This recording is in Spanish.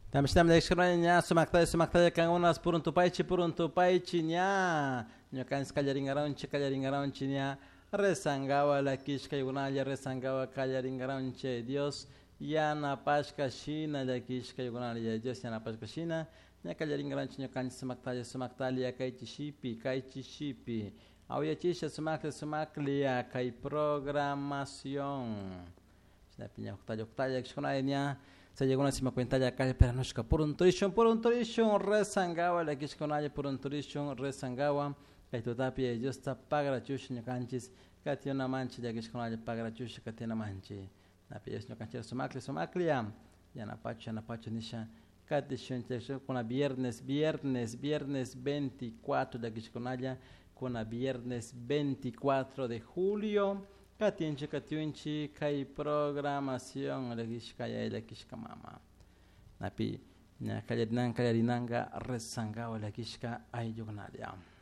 También de sumakta kan unas purun tupaichi nya nyokan skalaringaron chinya resangawa la kishka yugunaya resangawa kalaringaron che Dios yana pashka shina la kishka yugunaya Dios yana pashka shina nya kalaringaron nyokan sumakta lia kaichi shipi auya chisha sumaklia kai programación sina pinya oktaja kishkona nya se llegó una cima cuenta ya calle pero no es que por un tuition resangawa la kishkonaya por un tuition resangawa que tu tapia yo está pagra chush ni canchis que tiene una mancha ya kishkonaya pagra chush que tiene manchi na pia no canchero sumaklia ya na pacho nisha katishon tesho kuna viernes 24 de kishkonaya kuna viernes 24 de julio Katiunchi kai programación la kishka mama. Napi, kaya dinanga resangao la kishka ay yugnalia.